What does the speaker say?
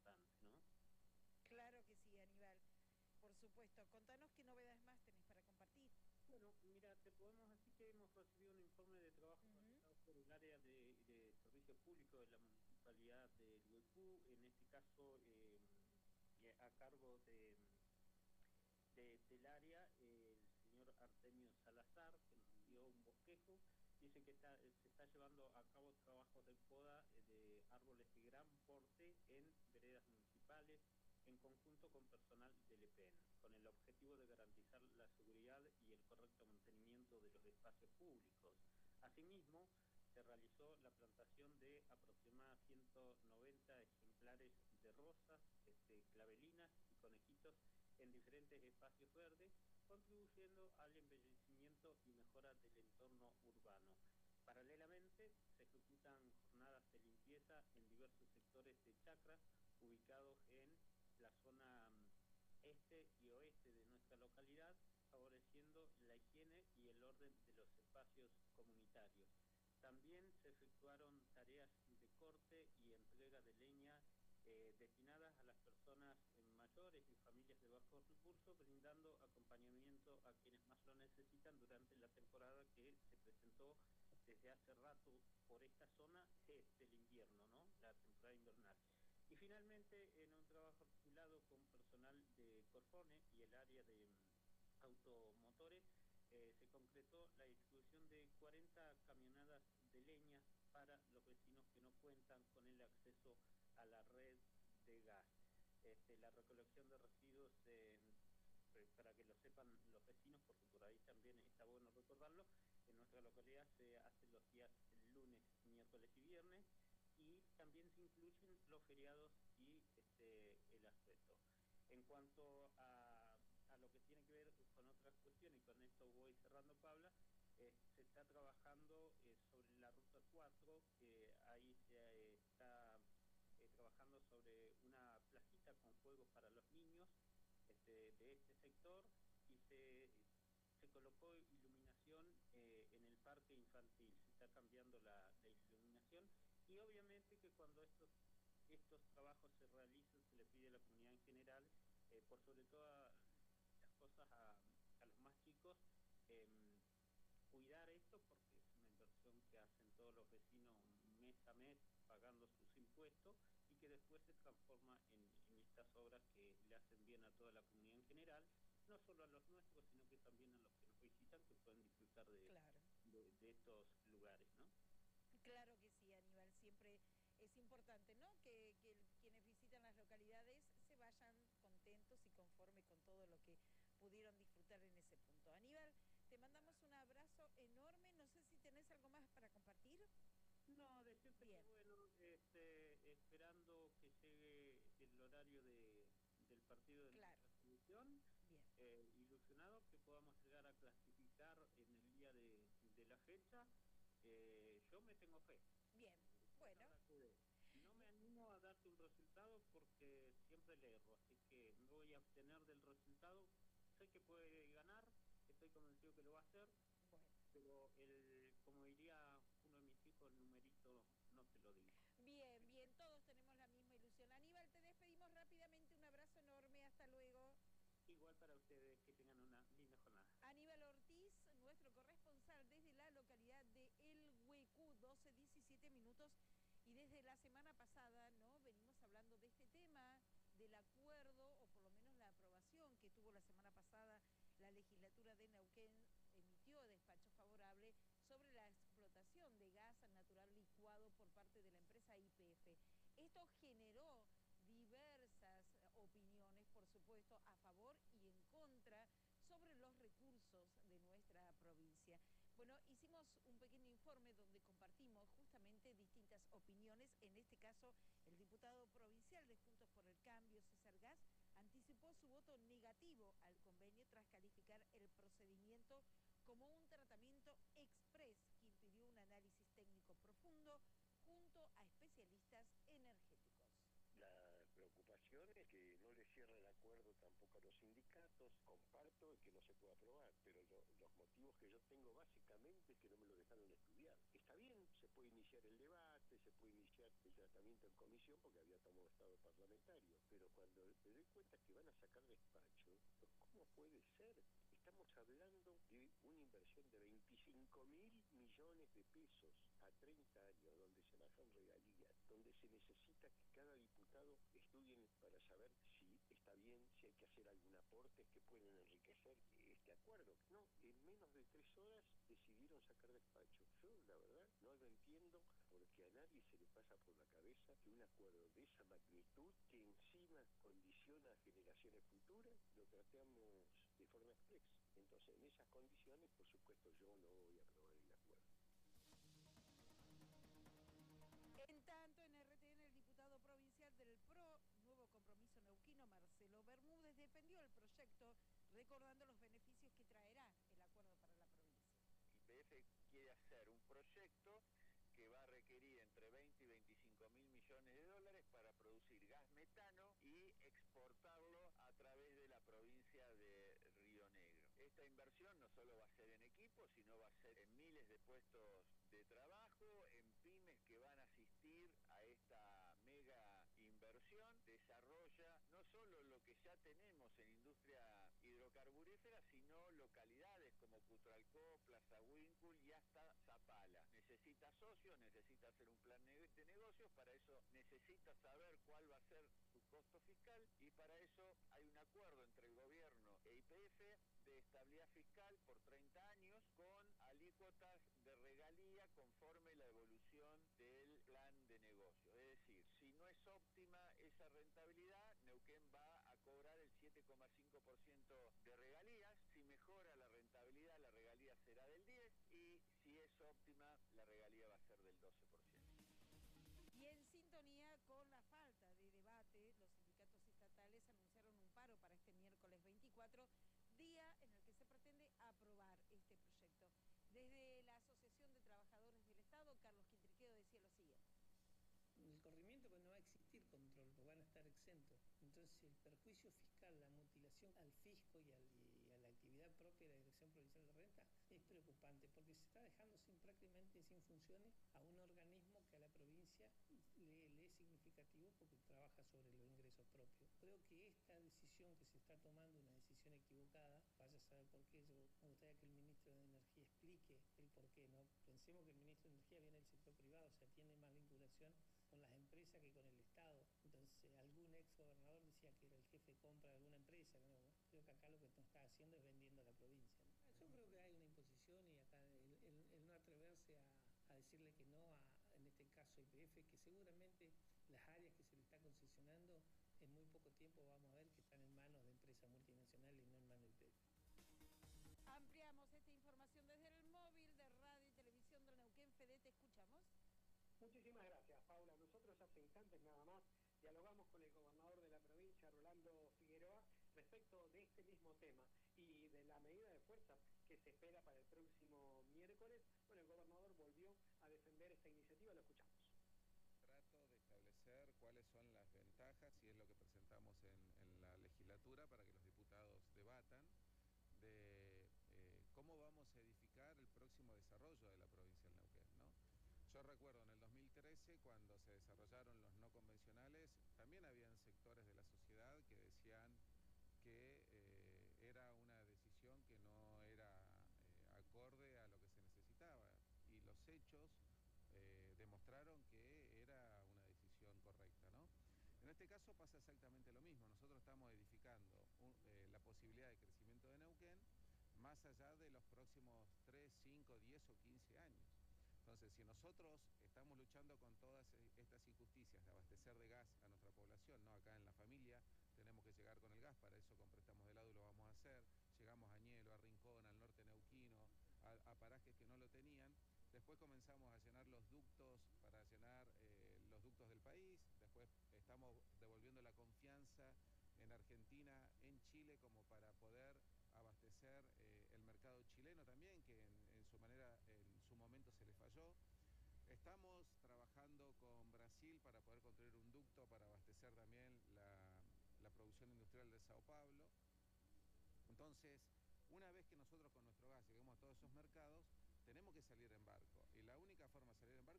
importante, ¿no? Claro que sí, Aníbal. Por supuesto. Contanos qué novedades más tenés para compartir. Bueno, mira, te podemos decir que hemos recibido un informe de trabajo Ujú. realizado por el área de servicio público de la Municipalidad de Luipú, en este caso a cargo del área, el señor Artemio Salazar, que nos dio un bosquejo. Dice que se está llevando a cabo trabajos de poda de árboles de gran porte en veredas municipales, en conjunto con personal del EPEN, con el objetivo de garantizar la seguridad y el correcto mantenimiento de los espacios públicos. Asimismo, se realizó la plantación de aproximadamente 190 ejemplares de rosas, clavelinas y conejitos en diferentes espacios verdes, contribuyendo al embellecimiento y mejora del entorno urbano. Paralelamente, se ejecutan jornadas de limpieza en diversos sectores de chacras ubicados en la zona este y oeste de nuestra localidad, favoreciendo la higiene y el orden de los espacios comunitarios. También se efectuaron tareas de corte y entrega de leña destinadas a las personas mayores y familias de bajos recursos, brindando acompañamiento a quienes más lo necesitan durante la temporada que se presentó desde hace rato por esta zona del invierno, ¿no? La temporada invernal. Y finalmente, en un trabajo articulado con personal de Corfone y el área de automotores, se concretó la distribución de 40 camionadas de leña para los vecinos que no cuentan con el acceso a la red de gas. La recolección de residuos, para que lo sepan los vecinos, porque por ahí también está bueno recordarlo, en nuestra localidad se hace los días lunes, miércoles y viernes, y también se incluyen los feriados y el asueto. En cuanto a lo que tiene que ver con otras cuestiones, y con esto voy cerrando, Paula, se está trabajando sobre la ruta 4, ahí se está trabajando sobre una placita con juegos para los niños de este sector, y se colocó iluminación en el parque infantil, se está cambiando la iluminación, y obviamente que cuando estos trabajos se realizan se le pide a la comunidad en general, por sobre todas las cosas a los más chicos, cuidar esto, porque es una inversión que hacen todos los vecinos mes a mes pagando sus impuestos, y que después se transforma en estas obras que le hacen bien a toda la comunidad en general, no solo a los nuestros, sino que también a los que nos visitan, que pueden disfrutar Claro. de estos lugares, ¿no? Claro que sí, Aníbal. Siempre es importante, ¿no? Que quienes visitan las localidades se vayan contentos y conformes con todo lo que pudieron disfrutar en ese punto. Aníbal, te mandamos un abrazo enorme. No sé si tenés algo más para compartir. No, decirte que Bien, bueno, esperando que llegue el horario del partido de claro. nuestra selección, Bien, ilusionado que podamos llegar a clasificar en el día de la fecha. Yo me tengo fe. bien. Después Bueno, habrá que ver. No me animo a darte un resultado porque siempre le erro, así que me voy a obtener del resultado. Sé que puede ganar, estoy convencido que lo va a hacer, bueno. pero como diría uno de mis hijos, el numerito no te lo digo. Bien, bien. Todos tenemos la misma ilusión. Aníbal, te despedimos rápidamente. Un abrazo enorme. Hasta luego. Igual para ustedes, que tengan una linda jornada. Aníbal Ortiz, nuestro corresponsal desde la localidad de El Huecú, 12:17 minutos. Y desde la semana pasada, ¿no? Venimos hablando de este tema, del acuerdo, o por lo menos la aprobación que tuvo la semana pasada la legislatura de Neuquén, emitió despacho favorable sobre la explotación de gas natural licuado por parte de la empresa YPF. Esto generó diversas opiniones, por supuesto, a favor y en contra sobre los recursos de nuestra provincia. Bueno, hicimos un pequeño informe donde compartimos justamente distintas opiniones. En este caso, el diputado provincial de Juntos por el Cambio, César Gas, anticipó su voto negativo al convenio tras calificar el procedimiento como un tratamiento express que impidió un análisis técnico profundo junto a especialistas energéticos. La preocupación es que no le cierra el acuerdo tampoco a los sindicatos. Comparto que no se puede aprobar, pero los motivos que yo tengo básicamente es que no me lo dejaron estudiar. Está bien, se puede iniciar el debate, se puede iniciar el tratamiento en comisión porque había tomado estado parlamentario, pero cuando me doy cuenta que van a sacar despacho, ¿cómo puede ser? Estamos hablando de una inversión de 25.000 millones de pesos a 30 años, donde se bajan regalías, donde se necesita que cada diputado estudien para saber si está bien, si hay que hacer algún aporte que pueden enriquecer este acuerdo. No, en menos de 3 horas decidieron sacar despacho. Yo, la verdad, no lo entiendo porque a nadie se le pasa por la cabeza que un acuerdo de esa magnitud, que encima condiciona a generaciones futuras, lo tratemos de forma expresa. Entonces, en esas condiciones, por supuesto, yo no voy a aprobar el acuerdo. En tanto, en RTN, el diputado provincial del PRO, Nuevo Compromiso Neuquino, Marcelo Bermúdez, defendió el proyecto, recordando los beneficios que traerá el acuerdo para la provincia. YPF quiere hacer un proyecto que va a requerir entre 20 y 25 mil millones de dólares para producir gas metano y exportarlo a través de la provincia de Río Negro. Esta inversión no solo va a ser en equipo, sino va a ser en miles de puestos de trabajo, en pymes que van a asistir a esta mega inversión. Desarrolla no solo lo que ya tenemos en industria hidrocarburífera, sino localidades como Cutralcó, Plaza Huíncul y hasta Zapala. Necesita socios, necesita hacer un plan de negocios, para eso necesita saber cuál va a ser su costo fiscal, y para eso hay un acuerdo entre el gobierno e YPF de estabilidad fiscal por 30 años con alícuotas de regalía conforme la evolución del plan de negocio. Es decir, si no es óptima esa rentabilidad, Neuquén va a cobrar el 7,5% de regalías. Si mejora la rentabilidad, la regalía será del 10%, y si es óptima, la regalía va a ser del 12%. Y en sintonía con la falta de debate, los sindicatos estatales anunciaron un paro para este miércoles 24, día en el que se pretende aprobar este proyecto. Desde la Asociación de Trabajadores del Estado, Carlos Quintriqueo decía lo siguiente. El corrimiento, pues no va a existir control, pues van a estar exentos. Entonces el perjuicio fiscal, la mutilación al fisco y a la actividad propia de la Dirección Provincial de Renta es preocupante, porque se está dejando prácticamente sin funciones a un organismo que a la provincia le es significativo porque trabaja sobre los ingresos propios. Creo que esta decisión que se está tomando es una decisión equivocada. Vaya a saber por qué. Yo me gustaría que el ministro de Energía explique el por qué, ¿no? Pensemos que el ministro de Energía viene del sector privado, o sea, tiene más vinculación con las empresas que con el Estado. Entonces, algún ex gobernador decía que era el jefe de compra de alguna empresa. ¿No? Creo que acá lo que no está haciendo es vendiendo a la provincia, ¿no? Yo creo que hay una imposición, y acá el no atreverse a decirle que no en este caso YPF, que seguramente las áreas que se le está concesionando en muy poco tiempo vamos a ver que están en manos de empresas multinacionales y no en manos de YPF. Ampliamos esta información desde el móvil de Radio y Televisión del Neuquén. Fede, te escuchamos. Muchísimas gracias, Paula. Nosotros hace instantes nada más dialogamos con el gobernador de la provincia, Rolando Figueroa, respecto de este mismo tema y de la medida de fuerza que se espera para el próximo miércoles. Bueno, el gobernador volvió a defender esta iniciativa, lo escuchamos. Trato de establecer cuáles son las ventajas, y es lo que presentamos en la legislatura para que los diputados debatan, de cómo vamos a edificar el próximo desarrollo de la provincia del Neuquén, ¿no? Yo recuerdo en el 2013, cuando se desarrollaron los no convencionales, también habían sectores de la sociedad que decían que era una decisión que no era acorde a lo que se necesitaba, y los hechos demostraron que era una decisión correcta, ¿no? En este caso pasa exactamente lo mismo. Nosotros estamos edificando la posibilidad de crecimiento de Neuquén más allá de los próximos 3, 5, 10 o 15 años. Entonces, si nosotros estamos luchando con todas estas injusticias de abastecer de gas a nuestra población, ¿no? Acá en la familia tenemos que llegar con el gas, para eso con préstamos de lado y lo vamos a hacer. Llegamos a Ñelo, a Rincón, al norte neuquino, a parajes que no lo tenían. Después comenzamos a llenar los ductos para llenar los ductos del país. Después estamos devolviendo la confianza en Argentina, en Chile, como para poder abastecer el mercado chileno también, que en su momento se le falló. Estamos trabajando con Brasil para poder construir un ducto para abastecer también la producción industrial de Sao Paulo. Entonces, una vez que nosotros con nuestro gas lleguemos a todos esos mercados, tenemos que salir en barco, y la única forma de salir en barco